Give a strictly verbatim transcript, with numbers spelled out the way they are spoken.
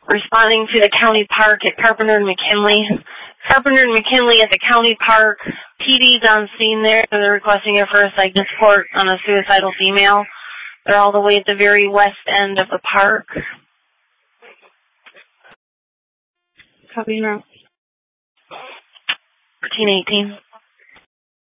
Responding to the county park at Carpenter and McKinley. Carpenter and McKinley at the county park. P D's on scene there. They're requesting a first side support on a suicidal female. They're all the way at the very west end of the park. Copy now. fourteen eighteen.